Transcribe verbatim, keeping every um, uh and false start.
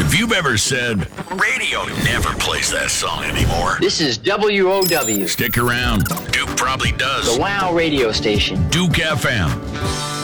If you've ever said, radio never plays that song anymore, this is W O W. Stick around. Duke probably does. The WOW radio station. Duke F M.